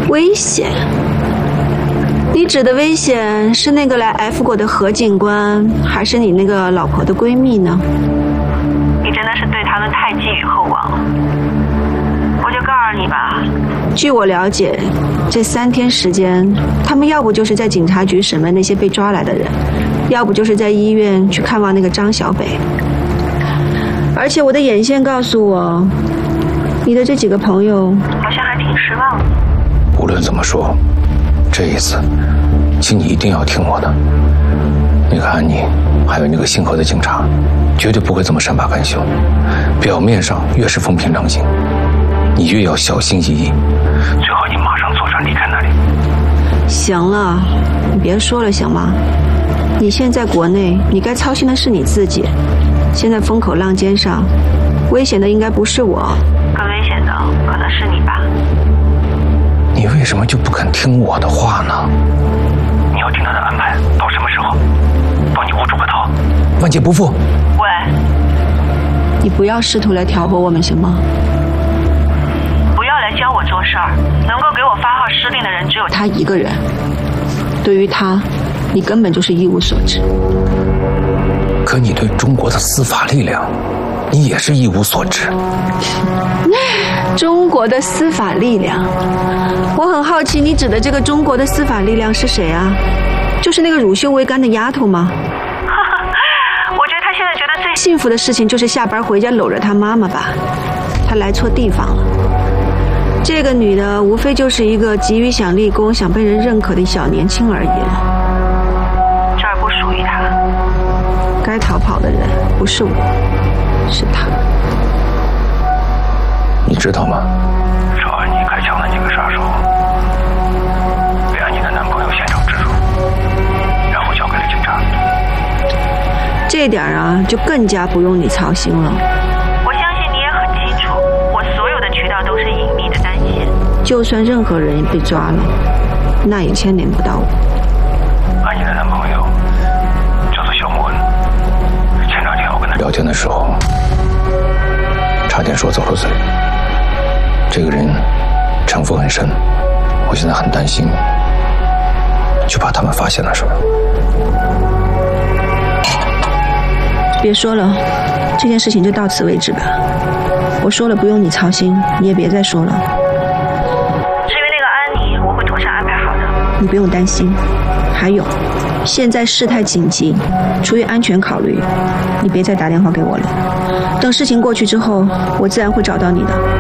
危险？你指的危险是那个来 F 过的何警官，还是你那个老婆的闺蜜呢？ 你真的是对他们太寄予厚望了。我就告诉你吧， 据我了解，这3天时间，他们要不就是在警察局审问那些被抓来的人，要不就是在医院去看望那个张小北。而且我的眼线告诉我，你的这几个朋友好像还挺失望的。 无论怎么说，这一次，请你一定要听我的。那个安妮，还有那个姓何的警察，绝对不会这么善罢甘休。表面上越是风平浪静，你越要小心翼翼。最好你马上坐船离开那里。 行了，你别说了行吗？你现在国内，你该操心的是你自己。现在风口浪尖上，危险的应该不是我， 更危险的可能是你吧。 你为什么就不肯听我的话呢？你要听他的安排，到什么时候？到你无处可逃，万劫不复。 喂， 你不要试图来挑拨我们行吗？ 不要来教我做事儿，能够给我发号施令的人只有他一个人。对于他，你根本就是一无所知。 可你对中国的司法力量，你也是一无所知。 中国的司法力量，我很好奇，你指的这个中国的司法力量是谁啊？就是那个乳臭未干的丫头吗？ 我觉得他现在觉得最幸福的事情就是下班回家搂着他妈妈吧。他来错地方了。这个女的无非就是一个急于想立功、想被人认可的小年轻而已了。 这儿不属于他。 该逃跑的人不是我，是他。 你知道吗？找安妮开枪的那个杀手，被安妮的男朋友现场制住，然后交给了警察。 这点啊，就更加不用你操心了。 我相信你也很清楚，我所有的渠道都是隐秘的单线。 就算任何人被抓了，那也牵连不到我。 安妮的男朋友叫做小莫恩，前2天我跟他聊天的时候，差点说走了嘴。这个人城府很深，我现在很担心，就怕他们发现了什么。 别说了，这件事情就到此为止吧。我说了不用你操心，你也别再说了。 至于那个安妮，我会妥善安排好的。 你不用担心。还有，现在事态紧急，出于安全考虑，你别再打电话给我了。等事情过去之后，我自然会找到你的。